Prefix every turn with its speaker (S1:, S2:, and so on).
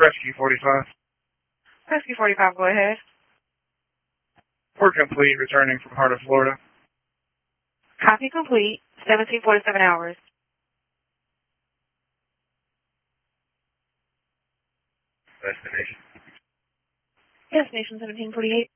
S1: Rescue 45.
S2: Rescue 45, go ahead.
S1: Work complete, returning from heart of Florida.
S2: Copy complete, 1747 hours.
S1: Destination.
S2: Destination 1748.